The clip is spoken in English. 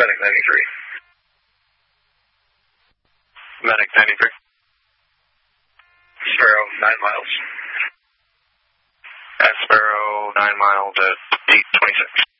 Medic 93. Medic 93. Sparrow, 9 miles. Sparrow, 9 miles at 8:26.